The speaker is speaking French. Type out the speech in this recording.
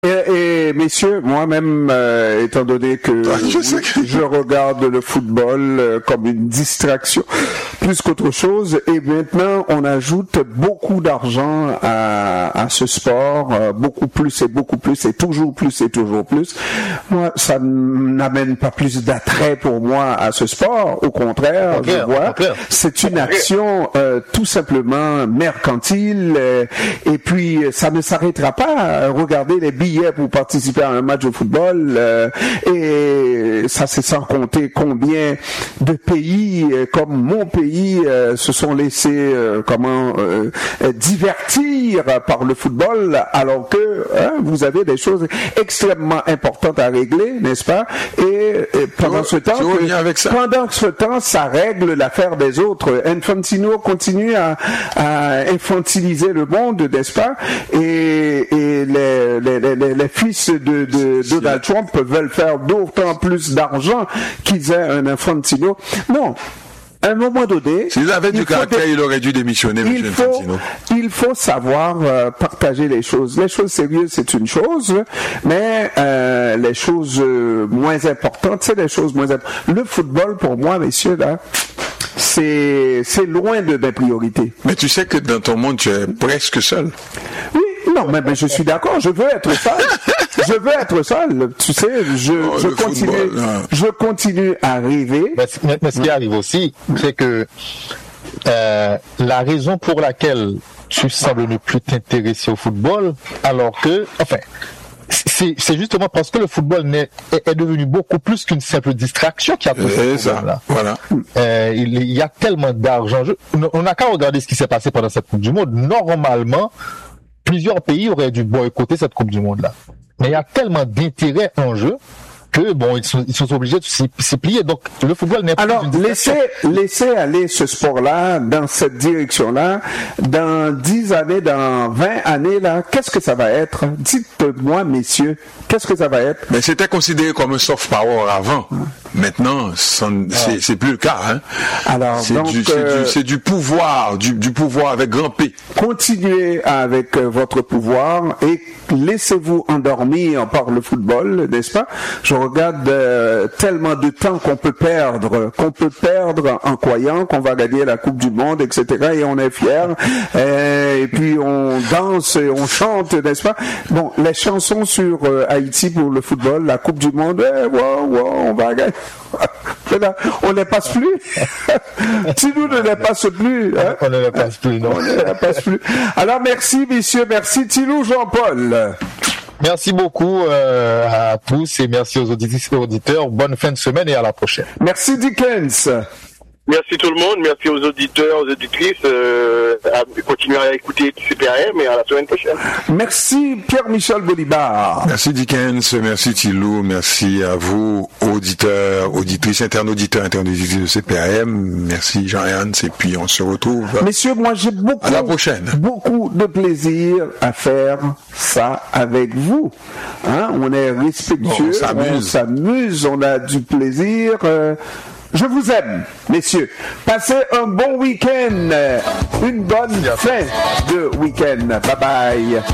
Et messieurs, moi-même, étant donné que je regarde le football comme une distraction plus qu'autre chose, et maintenant on ajoute beaucoup d'argent à ce sport, beaucoup plus et toujours plus. Moi, ça n'amène pas plus d'attrait pour moi à ce sport. Au contraire, je vois, c'est une action tout simplement mercantile, et puis ça ne s'arrêtera pas. Regardez les billets pour participer à un match de football, et ça c'est sans compter combien de pays comme mon pays se sont laissés divertir par le football, alors que vous avez des choses extrêmement importantes à régler, n'est-ce pas? Et pendant ce temps, ça règle l'affaire des autres. Infantino continue à infantiliser le monde, n'est-ce pas? Et les fils de Donald Trump veulent faire d'autant plus d'argent qu'ils aient un Infantino. Non. À un moment donné, s'il avait du caractère, il aurait dû démissionner, M. Infantino. Il faut savoir partager les choses. Les choses sérieuses, c'est une chose, mais les choses moins importantes, c'est des choses moins importantes. Le football, pour moi, messieurs, là, c'est loin de mes priorités. Mais tu sais que dans ton monde, tu es presque seul. Oui. Non, mais je suis d'accord, je veux être seul. Tu sais, je continue à rêver. Mais ce qui arrive aussi, c'est que la raison pour laquelle tu sembles ne plus t'intéresser au football, alors que, enfin, c'est justement parce que le football est devenu beaucoup plus qu'une simple distraction qui a poussé ça. Là. Voilà. Il y a tellement d'argent. On n'a qu'à regarder ce qui s'est passé pendant cette Coupe du Monde. Normalement, plusieurs pays auraient dû boycotter cette Coupe du Monde-là. Mais il y a tellement d'intérêt en jeu que, bon, ils sont obligés de s'y plier. Donc, le football n'est pas... Alors, laissez aller ce sport-là dans cette direction-là. Dans 10 années, dans 20 années, là, qu'est-ce que ça va être? Dites-moi, messieurs, qu'est-ce que ça va être? Mais c'était considéré comme un soft power avant. Maintenant, c'est plus le cas, hein. Alors, c'est du pouvoir, du pouvoir avec grand P. Continuez avec votre pouvoir et laissez-vous endormir par le football, n'est-ce pas? Je regarde tellement de temps qu'on peut perdre en croyant qu'on va gagner la Coupe du Monde, etc. Et on est fiers. Et puis on danse et on chante, n'est-ce pas? Bon, les chansons sur Haïti pour le football, la Coupe du Monde, on va gagner. On ne passe plus. Si nous ne les passe plus. Hein? On ne les passe plus, non. On ne les passe plus. Alors merci, messieurs, merci Thilou Jean-Paul. Merci beaucoup à tous et merci aux auditeurs. Bonne fin de semaine et à la prochaine. Merci Dickens. Merci tout le monde, merci aux auditeurs, aux auditrices, continuer à écouter CPAM et à la semaine prochaine. Merci Pierre-Michel Bolibar. Merci Dickens, merci Thilou, merci à vous, auditeurs, auditrices, internautiques de CPAM, merci Jean-Yann, et puis on se retrouve. Messieurs, moi j'ai à la prochaine. Beaucoup de plaisir à faire ça avec vous. Hein? On est respectueux, on s'amuse, on a du plaisir. Je vous aime, messieurs. Passez un bon week-end, une bonne fin de week-end. Bye bye.